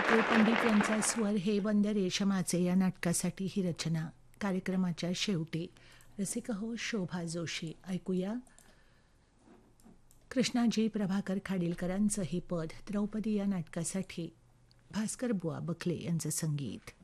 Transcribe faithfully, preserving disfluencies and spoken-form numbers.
ओ पंडित यांचा स्वर हे वंद रेशमाचे या नाटकासाठी ही रचना. कार्यक्रमाच्या शेवटी रसिक हो शोभा जोशी ऐकूया कृष्णाजी प्रभाकर खाडीलकरांचं हे पद द्रौपदी या नाटकासाठी भास्कर बुवा बखले यांचं संगीत.